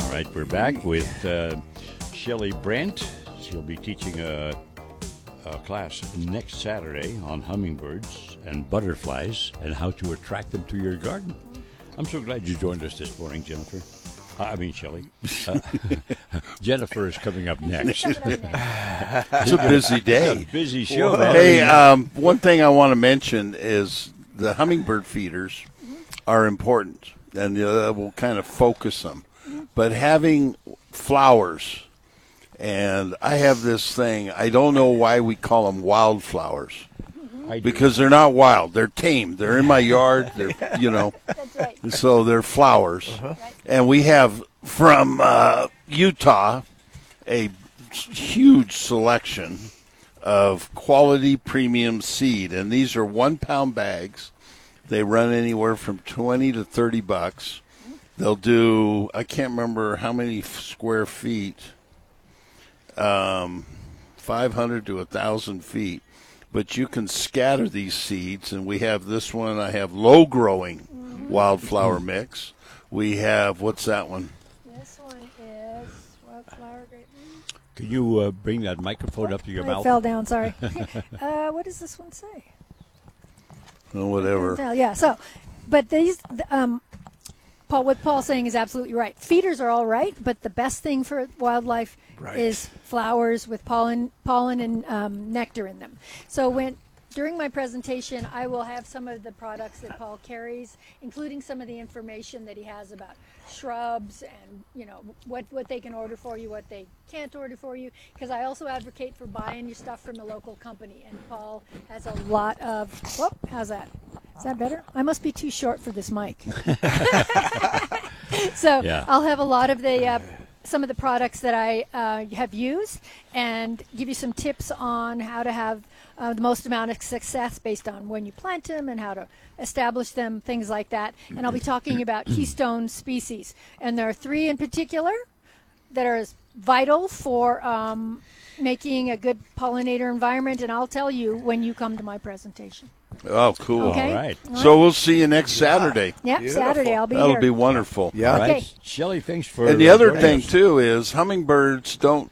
All right, we're back with Shelley Brent. She'll be teaching a class next Saturday on hummingbirds and butterflies and how to attract them to your garden. I'm so glad you joined us this morning, Jennifer. Shelley. Jennifer is coming up next. It's a busy day. It's a busy show, man. Hey, one thing I want to mention is the hummingbird feeders are important, and we'll kind of focus them. But having flowers, and I have this thing, I don't know why we call them wildflowers. Because they're not wild. They're tame. They're in my yard. They're, That's right. so they're flowers. And we have from Utah a huge selection of quality premium seed. And these are 1 pound bags. They run anywhere from $20 to $30. They'll do, I can't remember how many square feet, 500 to 1,000 feet. But you can scatter these seeds, and we have this one. I have low-growing wildflower mix. We have, what's that one? This one is wildflower grape. Can you bring that microphone up to your mouth? It fell down, sorry. What does this one say? Oh, whatever. Yeah, so, but these, Paul, what Paul's saying is absolutely right. Feeders are all right, but the best thing for wildlife is flowers with pollen and nectar in them. So during my presentation, I will have some of the products that Paul carries, including some of the information that he has about shrubs and what they can order for you, what they can't order for you. Because I also advocate for buying your stuff from a local company, and Paul has a lot of. Whoop, how's that? Is that better? I must be too short for this mic. So yeah. I'll have a lot of the some of the products that I have used and give you some tips on how to have the most amount of success based on when you plant them and how to establish them, things like that. And I'll be talking about keystone species. And there are 3 in particular that are vital for making a good pollinator environment. And I'll tell you when you come to my presentation. Oh, cool. Okay. All right. So we'll see you next Saturday. Yeah, Beautiful. Saturday I'll be That'll here. be wonderful. Yeah. All right. Okay. Shelley, thanks for. And the other joining thing, us. too, is hummingbirds don't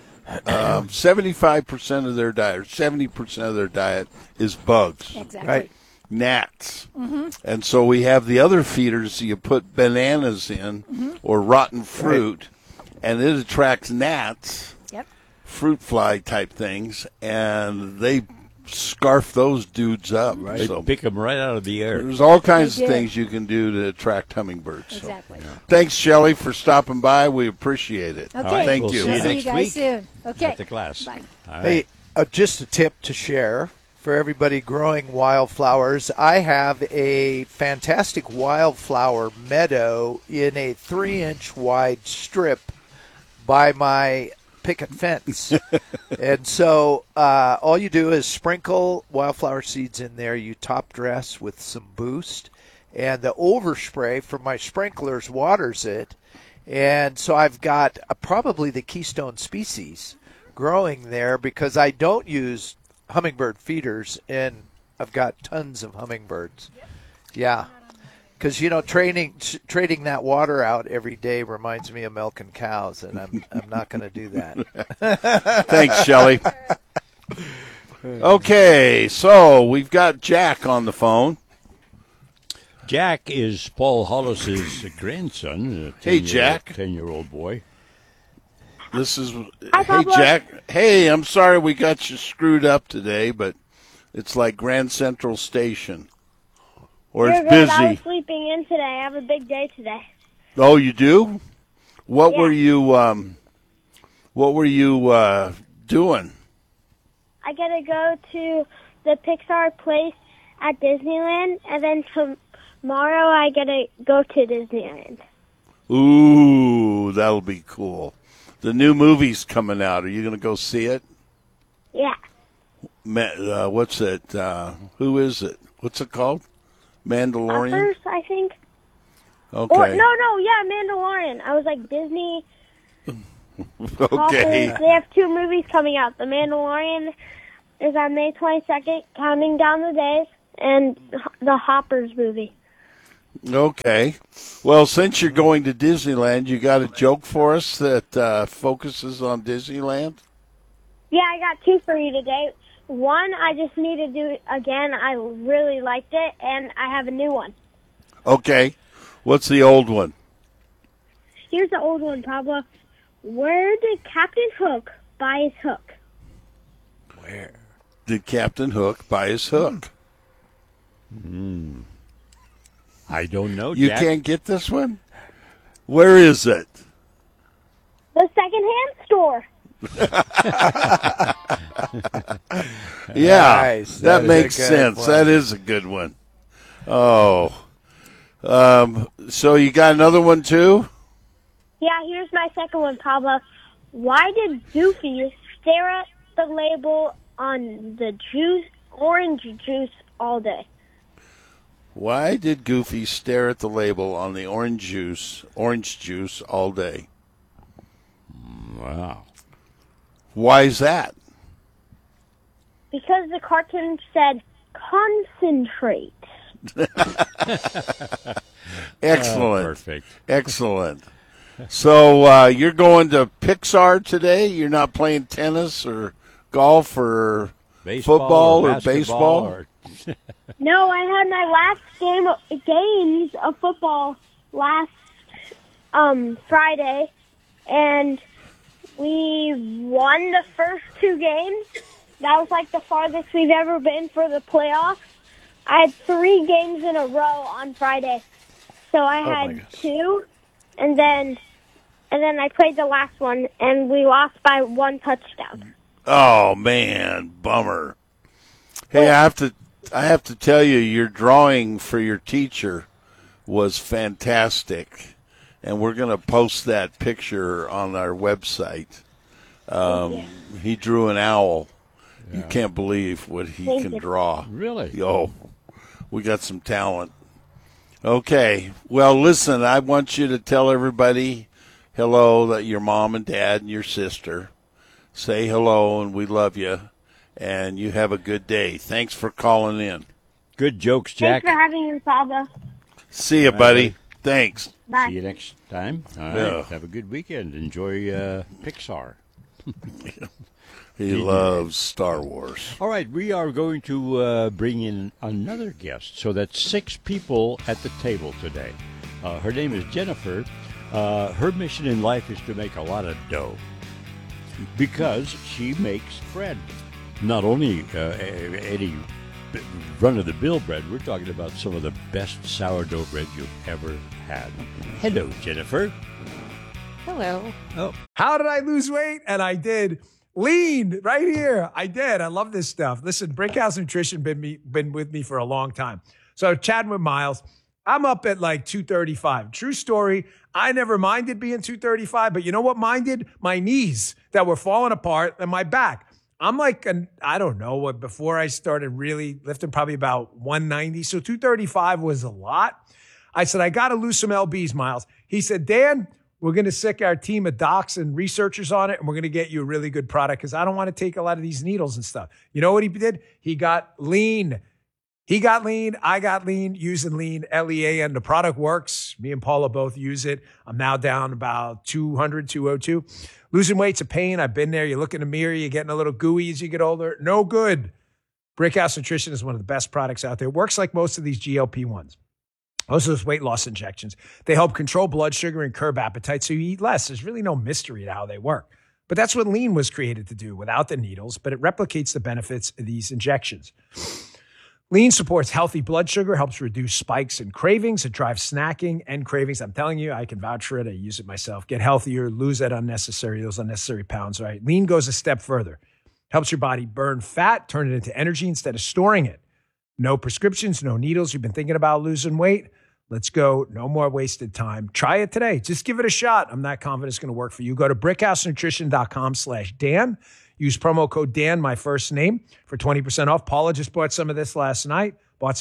75% of their diet, or 70% of their diet is bugs, Exactly. Right. gnats. And so we have the other feeders you put bananas in or rotten fruit, and it attracts gnats, Yep. fruit fly type things, and they scarf those dudes up. They So pick them right out of the air. there's all kinds They of do. things you can do to attract hummingbirds. So. Exactly. Thanks, Shelley, for stopping by. We appreciate it. Okay. right, Thank we'll you. see you See you next guys week soon. Okay. at the class. Bye. All right. Hey, just a tip to share for everybody growing wildflowers. I have a fantastic wildflower meadow in a 3-inch wide strip by my picket fence. And so all you do is sprinkle wildflower seeds in there. You top dress with some Boost, and the overspray from my sprinklers waters it. And so I've got probably the keystone species growing there because I don't use hummingbird feeders, and I've got tons of hummingbirds. Yeah. Because, trading that water out every day reminds me of milking cows, and I'm not going to do that. Thanks, Shelley. Okay, so we've got Jack on the phone. Jack is Paul Hollis's grandson. Hey, Jack. 10-year-old boy. This is Hi, hey, Pablo. Jack. Hey, I'm sorry we got you screwed up today, but it's like Grand Central Station, or You're it's good. I was busy. sleeping in today. I have a big day today. Oh, you do? What Yeah. were you? What were you doing? I gotta go to the Pixar place at Disneyland, and then tomorrow I gotta go to Disneyland. Ooh, that'll be cool. The new movie's coming out. Are you going to go see it? Yeah. What's it? Who is it? What's it called? Mandalorian? First, I think. Okay. Or, no, yeah, Mandalorian. I was like, Disney. Okay. Hoppers, they have 2 movies coming out. The Mandalorian is on May 22nd, counting down the days, and the Hoppers movie. Okay. Well, since you're going to Disneyland, you got a joke for us that focuses on Disneyland? Yeah, I got two for you today. One, I just need to do it again. I really liked it, and I have a new one. Okay. What's the old one? Here's the old one, Pablo. Where did Captain Hook buy his hook? Where? Did Captain Hook buy his hook? I don't know, You Jack. can't get this one? Where is it? The secondhand store. Yeah, Nice. that That is makes a good sense. one. That is a good one. Oh. So you got another one, too? Yeah, here's my second one, Pablo. Why did Goofy stare at the label on the orange juice all day? Why did Goofy stare at the label on the orange juice all day? Wow. Why is that? Because the cartoon said, concentrate. Excellent. Perfect. Excellent. So you're going to Pixar today? You're not playing tennis or golf or Baseball football or basketball baseball? or- No, I had my last games of football last Friday, and we won the first two games. That was like the farthest we've ever been for the playoffs. I had 3 games in a row on Friday, so I had 2, and then I played the last one, and we lost by 1 touchdown. Oh man, bummer. Hey, I have to tell you, your drawing for your teacher was fantastic, and we're going to post that picture on our website. He drew an owl. You can't believe what he Thank can you. draw. Really? Oh, we got some talent. Okay. Well, listen, I want you to tell everybody hello, that your mom and dad and your sister. Say hello, and we love you, and you have a good day. Thanks for calling in. Good jokes, Jack. Thanks for having me, Pablo. See you, buddy. Thanks. Bye. See you next time. All right. Yeah. Have a good weekend. Enjoy Pixar. He loves Star Wars. All right, we are going to bring in another guest. So that's 6 people at the table today. Her name is Jennifer. Her mission in life is to make a lot of dough because she makes bread. Not only any run-of-the-mill bread, we're talking about some of the best sourdough bread you've ever had. Hello, Jennifer. Hello. Oh, How did I lose weight? And I did. Lean right here. I did. I love this stuff. Listen, Brickhouse Nutrition been with me for a long time. So chatting with Miles, I'm up at like 235. True story. I never minded being 235, but you know what minded? My knees that were falling apart and my back. I'm like, I don't know, before I started really lifting, probably about 190. So 235 was a lot. I said, I got to lose some LBs, Miles. He said, Dan, we're going to sick our team of docs and researchers on it, and we're going to get you a really good product because I don't want to take a lot of these needles and stuff. You know what he did? He got lean. He got lean. I got lean using lean, LEAN. The product works. Me and Paula both use it. I'm now down about 200, 202. Losing weight's a pain. I've been there. You look in the mirror, you're getting a little gooey as you get older. No good. Brickhouse Nutrition is one of the best products out there. It works like most of these GLP-1s. Most of those weight loss injections. They help control blood sugar and curb appetite so you eat less. There's really no mystery to how they work. But that's what lean was created to do without the needles, but it replicates the benefits of these injections. Lean supports healthy blood sugar, helps reduce spikes and cravings. It drives snacking and cravings. I'm telling you, I can vouch for it. I use it myself. Get healthier, lose those unnecessary pounds, right? Lean goes a step further. Helps your body burn fat, turn it into energy instead of storing it. No prescriptions, no needles. You've been thinking about losing weight? Let's go. No more wasted time. Try it today. Just give it a shot. I'm not confident it's going to work for you. Go to brickhousenutrition.com/Dan. Use promo code Dan, my first name, for 20% off. Paula just bought some of this last night.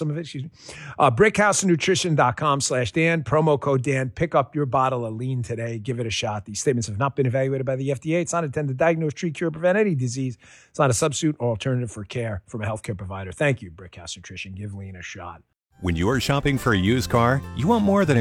Brickhousenutrition.com/Dan. Promo code Dan. Pick up your bottle of lean today. Give it a shot. These statements have not been evaluated by the FDA. It's not intended to diagnose, treat, cure, or prevent any disease. It's not a substitute or alternative for care from a healthcare provider. Thank you, Brickhouse Nutrition. Give lean a shot. When you're shopping for a used car, you want more than